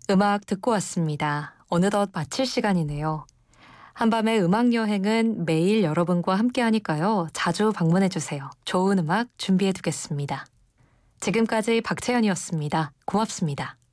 음악 듣고 왔습니다. 어느덧 마칠 시간이네요. 한밤의 음악여행은 매일 여러분과 함께하니까요. 자주 방문해주세요. 좋은 음악 준비해두겠습니다. 지금까지 박채연이었습니다. 고맙습니다.